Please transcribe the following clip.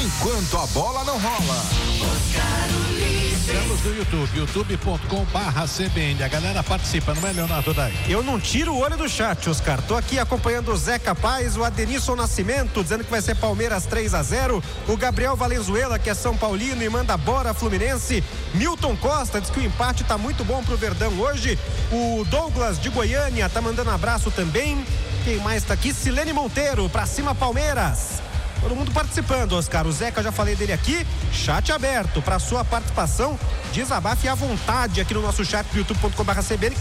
enquanto a bola não rola. Estamos no YouTube, youtube.com/CBN. A galera participa, não é, Leonardo Dai? Eu não tiro o olho do chat, Oscar. Tô aqui acompanhando o Zeca Paz, o Adenilson Nascimento, dizendo que vai ser Palmeiras 3-0. O Gabriel Valenzuela, que é São Paulino e manda bora Fluminense. Milton Costa diz que o empate tá muito bom pro Verdão hoje. O Douglas de Goiânia tá mandando abraço também. Quem mais tá aqui? Silene Monteiro, pra cima Palmeiras. Todo mundo participando, Oscar. O Zeca, já falei dele aqui. Chat aberto para sua participação. Desabafe à vontade aqui no nosso chat do youtube.com/CBN.